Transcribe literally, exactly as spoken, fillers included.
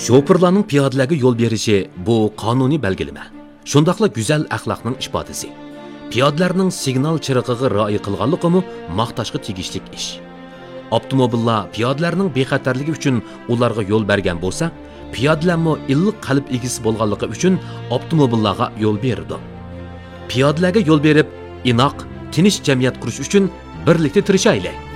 Şoförlarning piyodalarga yo'l berishi bu qonuniy belgilama. Shundaqla go'zal axloqning ifodasi. Piyodalarning signal chirig'iga rioya qilganligi maqtashga tegishli ish. Avtomobillar piyodalarning bexatarligi uchun ularga yo'l bergan bo'lsa, piyodalarmo illiq qalb egisi bo'lganligi uchun avtomobillarga yo'l berdi. Piyodalarga yo'l berib, inoq, tinch jamiyat qurish uchun birlikda tirishaylik.